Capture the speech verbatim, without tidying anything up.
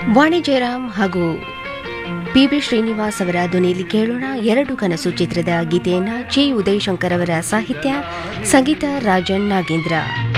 ವಾಣಿ ಜಯರಾಮ್ ಹಾಗೂ P B Srinivas ಅವರ ಧ್ವನಿಯಲ್ಲಿ ಕೇಳೋಣ ಎರಡು ಕನಸು ಚಿತ್ರದ ಗೀತೆಯನ್ನ ಜಿ ಉದಯಶಂಕರ್ ಅವರ ಸಾಹಿತ್ಯ, ಸಂಗೀತ ರಾಜನ್ ನಾಗೇಂದ್ರ.